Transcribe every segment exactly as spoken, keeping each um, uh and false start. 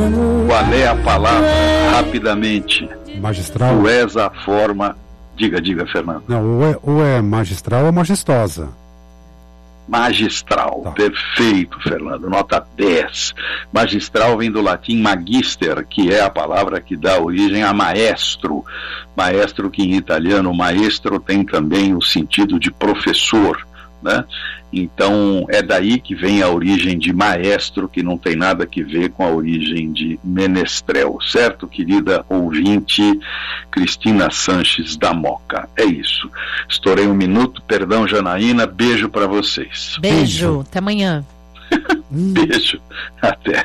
Qual é a palavra? Rapidamente. Magistral? Tu és a forma... Diga, diga, Fernando. Não, ou é, ou é magistral ou majestosa. Magistral, tá. Perfeito, Fernando, nota dez. Magistral vem do latim magister, que é a palavra que dá origem a maestro. Maestro que em italiano, maestro, tem também o sentido de professor, né? Então é daí que vem a origem de maestro, que não tem nada a ver com a origem de menestrel, certo, querida ouvinte Cristina Sanches da Moca? É isso. Estourei um minuto, perdão, Janaína, beijo para vocês. Beijo, beijo. Até amanhã. Beijo, até.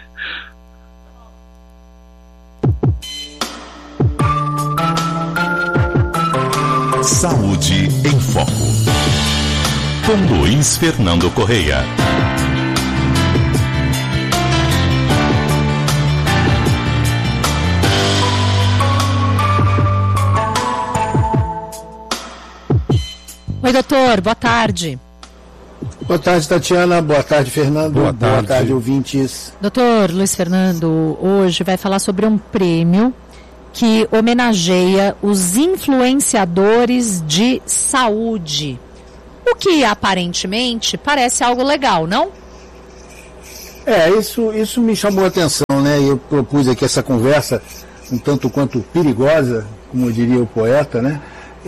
Saúde em Foco, com Luiz Fernando Correia. Oi, doutor, boa tarde. Boa tarde, Tatiana. Boa tarde, Fernando. Boa tarde, boa tarde ouvintes. Doutor Luiz Fernando, hoje vai falar sobre um prêmio que homenageia os influenciadores de saúde. O que aparentemente parece algo legal, não? É, isso, isso me chamou a atenção, né? Eu propus aqui essa conversa um tanto quanto perigosa, como diria o poeta, né?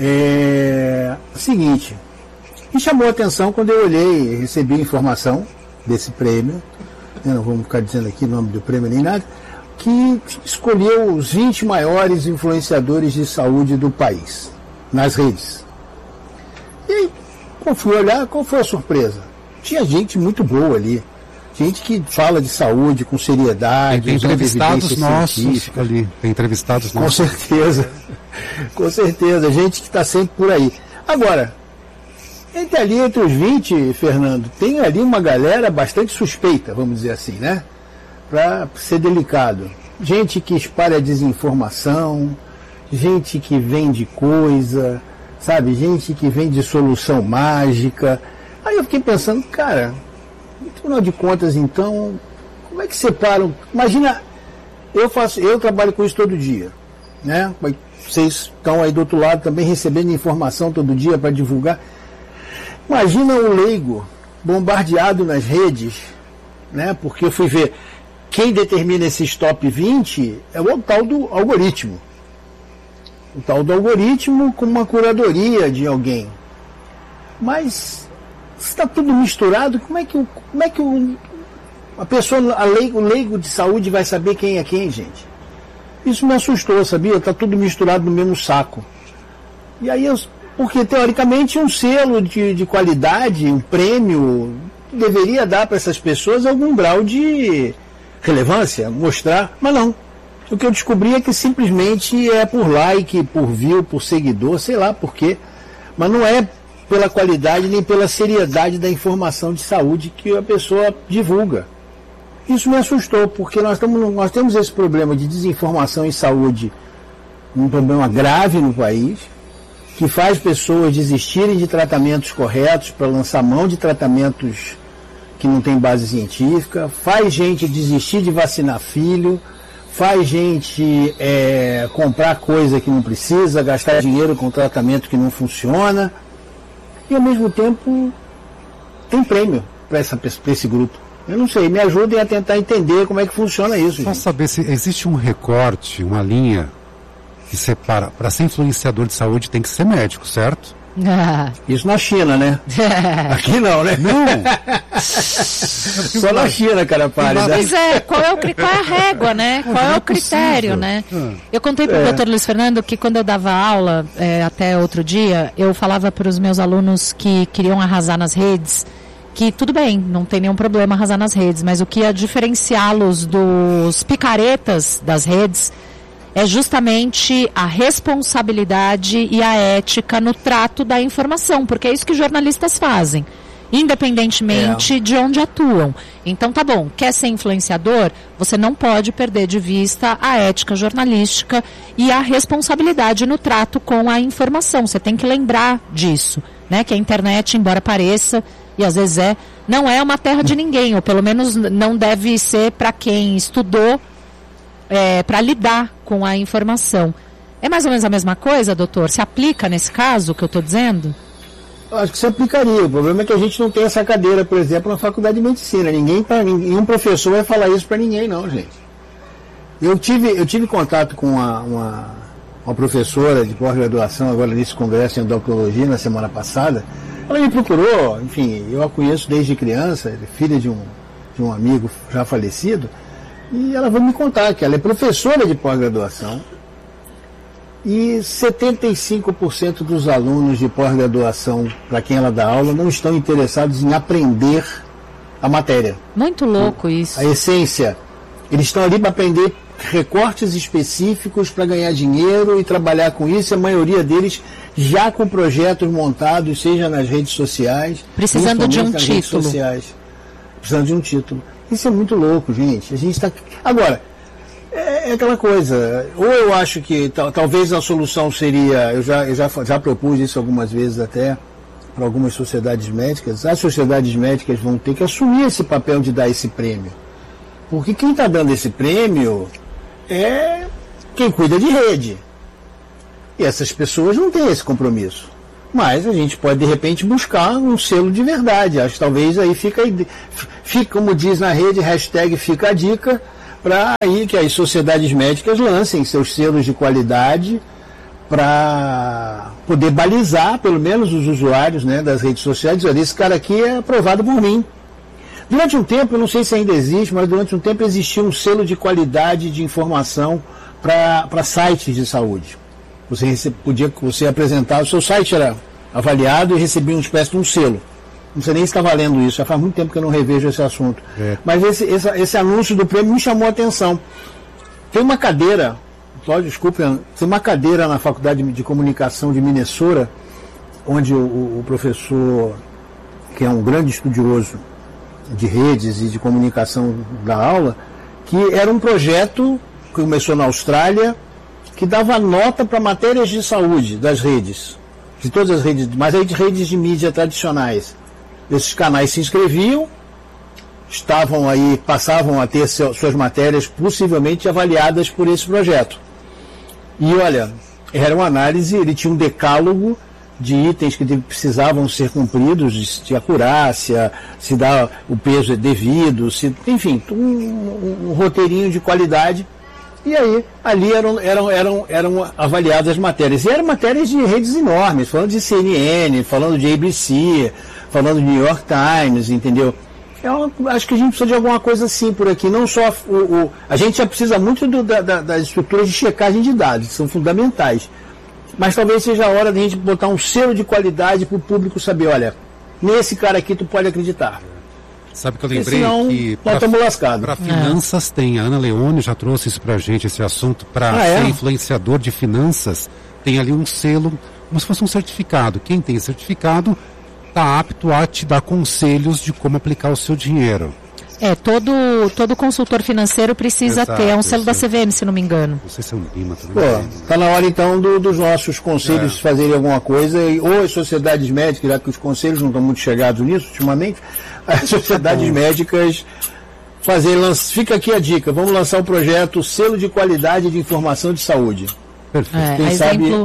É o seguinte, me chamou a atenção quando eu olhei e recebi a informação desse prêmio, eu não vamos ficar dizendo aqui o nome do prêmio nem nada, que escolheu os vinte maiores influenciadores de saúde do país, nas redes. E aí, quando fui olhar, qual foi a surpresa? Tinha gente muito boa ali, gente que fala de saúde com seriedade, tem entrevistados nossos ali, tem entrevistados nossos. Com certeza, com certeza, gente que está sempre por aí. Agora, entre ali, entre os vinte, Fernando, tem ali uma galera bastante suspeita, vamos dizer assim, né? Para ser delicado. Gente que espalha desinformação, gente que vende coisa, sabe? Gente que vende solução mágica. Aí eu fiquei pensando, cara, no final de contas, então, como é que separam? Imagina, eu faço, eu trabalho com isso todo dia, né? Vocês estão aí do outro lado também recebendo informação todo dia para divulgar. Imagina o leigo bombardeado nas redes, né? Porque eu fui ver, quem determina esses top vinte é o tal do algoritmo. O tal do algoritmo com uma curadoria de alguém. Mas se está tudo misturado, como é que, o, como é que o, a pessoa, a leigo, o leigo de saúde vai saber quem é quem, gente? Isso me assustou, sabia? Está tudo misturado no mesmo saco. E aí, eu, porque teoricamente um selo de, de qualidade, um prêmio, deveria dar para essas pessoas algum grau de relevância, mostrar, mas não. O que eu descobri é que simplesmente é por like, por view, por seguidor, sei lá por quê, mas não é pela qualidade nem pela seriedade da informação de saúde que a pessoa divulga. Isso me assustou, porque nós, estamos, nós temos esse problema de desinformação em saúde, um problema grave no país, que faz pessoas desistirem de tratamentos corretos para lançar mão de tratamentos que não tem base científica, faz gente desistir de vacinar filho, faz gente é, comprar coisa que não precisa, gastar dinheiro com tratamento que não funciona, e ao mesmo tempo tem prêmio para esse grupo. Eu não sei, me ajudem a tentar entender como é que funciona isso. Só saber se existe um recorte, uma linha que separa, para ser influenciador de saúde tem que ser médico, certo? Ah. Isso na China, né? Aqui não, né? Não. Só na China, cara, pare. Pois é, qual é, o, qual é a régua, né? Qual é o critério, né? Eu contei para o é. doutor Luiz Fernando que quando eu dava aula, é, até outro dia, eu falava para os meus alunos que queriam arrasar nas redes, que tudo bem, não tem nenhum problema arrasar nas redes, mas o que ia diferenciá-los dos picaretas das redes é justamente a responsabilidade e a ética no trato da informação, porque é isso que jornalistas fazem, independentemente é. de onde atuam. Então tá bom, quer ser influenciador? Você não pode perder de vista a ética jornalística e a responsabilidade no trato com a informação. Você tem que lembrar disso, né? Que a internet, embora pareça, e às vezes é, não é uma terra de ninguém, ou pelo menos não deve ser para quem estudou é, para lidar com a informação. É mais ou menos a mesma coisa, doutor? Se aplica nesse caso que eu estou dizendo? Acho que se aplicaria. O problema é que a gente não tem essa cadeira, por exemplo, na faculdade de medicina. Ninguém, nenhum professor vai falar isso para ninguém, não, gente. Eu tive, eu tive contato com uma, uma, uma professora de pós-graduação, agora nesse congresso em endocrinologia, na semana passada. Ela me procurou, enfim, eu a conheço desde criança, filha de um, de um amigo já falecido, e ela veio me contar que ela é professora de pós-graduação e setenta e cinco por cento dos alunos de pós-graduação para quem ela dá aula não estão interessados em aprender a matéria. Muito louco isso. A essência. Eles estão ali para aprender recortes específicos para ganhar dinheiro e trabalhar com isso. A maioria deles já com projetos montados, seja nas redes sociais, precisando de um nas título. Redes sociais, precisando de um título. Isso é muito louco, gente. A gente está agora. É aquela coisa, ou eu acho que tal, talvez a solução seria, eu já, eu já, já propus isso algumas vezes até para algumas sociedades médicas, as sociedades médicas vão ter que assumir esse papel de dar esse prêmio. Porque quem está dando esse prêmio é quem cuida de rede. E essas pessoas não têm esse compromisso. Mas a gente pode, de repente, buscar um selo de verdade. Acho que talvez aí fica, fica como diz na rede, hashtag fica a dica, para aí que as sociedades médicas lancem seus selos de qualidade para poder balizar, pelo menos, os usuários, né, das redes sociais. Olha, esse cara aqui é aprovado por mim. Durante um tempo, eu não sei se ainda existe, mas durante um tempo existia um selo de qualidade de informação para sites de saúde. Você recebe, podia você apresentar, o seu site era avaliado e recebia uma espécie de um selo. Não sei nem se está valendo isso, já faz muito tempo que eu não revejo esse assunto. É. Mas esse, esse, esse anúncio do prêmio me chamou a atenção. Tem uma cadeira, Cláudio, desculpe, tem uma cadeira na Faculdade de Comunicação de Minnesota, onde o, o professor, que é um grande estudioso de redes e de comunicação da aula, que era um projeto que começou na Austrália, que dava nota para matérias de saúde das redes, de todas as redes, mas aí de redes de mídia tradicionais. Esses canais se inscreviam, estavam aí, passavam a ter suas matérias possivelmente avaliadas por esse projeto. E olha, era uma análise, ele tinha um decálogo de itens que precisavam ser cumpridos, de acurácia, se dá o peso devido, se, enfim, um, um, um roteirinho de qualidade. E aí, ali eram, eram, eram, eram avaliadas as matérias. E eram matérias de redes enormes, falando de C N N, falando de A B C, falando de New York Times, entendeu? Eu acho que a gente precisa de alguma coisa assim por aqui. Não só o, o a gente já precisa muito do, da, das estruturas de checagem de dados, que são fundamentais. Mas talvez seja a hora de a gente botar um selo de qualidade para o público saber, olha, nesse cara aqui tu pode acreditar. Sabe que eu lembrei senão, que nós estamos lascados. Para finanças é. tem, a Ana Leone já trouxe isso para a gente, esse assunto, para ah, ser é? influenciador de finanças, tem ali um selo, como se fosse um certificado. Quem tem certificado está apto a te dar conselhos de como aplicar o seu dinheiro. É, todo, todo consultor financeiro precisa Exato, ter, é um selo da C V M, se não me engano. Não sei se é um Lima também. Pô, tá na hora então do, dos nossos conselhos é. fazerem alguma coisa, ou as sociedades médicas, já que os conselhos não estão muito chegados nisso ultimamente, as sociedades médicas fazer, fica aqui a dica, vamos lançar o projeto Selo de Qualidade de Informação de Saúde. Perfeito. É, Quem a, sabe... exemplo,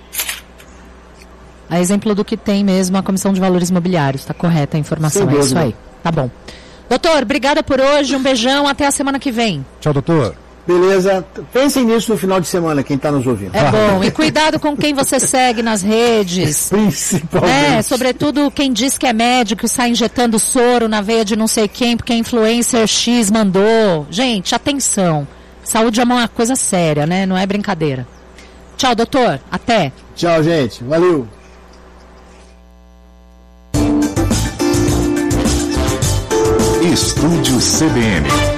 a exemplo do que tem mesmo a Comissão de Valores Imobiliários, está correta a informação, é isso aí. Tá bom. Doutor, obrigada por hoje, um beijão, até a semana que vem. Tchau, doutor. Beleza, pensem nisso no final de semana, quem está nos ouvindo. É bom, e cuidado com quem você segue nas redes. Principalmente. É, sobretudo quem diz que é médico e sai injetando soro na veia de não sei quem, porque a influencer X mandou. Gente, atenção, saúde é uma coisa séria, né? Não é brincadeira. Tchau, doutor, até. Tchau, gente, valeu. Estúdio C B N.